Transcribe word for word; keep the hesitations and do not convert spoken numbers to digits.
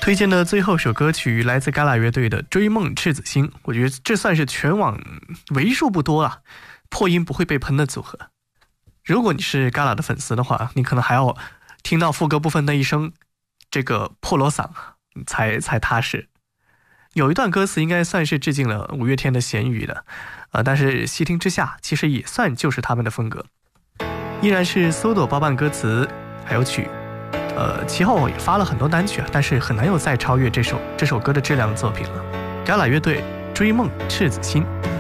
推荐的最后首歌曲来自 Gala 乐队的《追梦赤子心》，我觉得这算是全网为数不多啊破音不会被喷的组合。如果你是 Gala 的粉丝的话，你可能还要听到副歌部分那一声这个破锣嗓才才踏实。有一段歌词应该算是致敬了五月天的咸鱼的，呃，但是细听之下其实也算就是他们的风格，依然是搜朵包办歌词还有曲。呃，其后也发了很多单曲啊，但是很难有再超越这首这首歌的质量作品了。Gala 乐队《追梦赤子心》。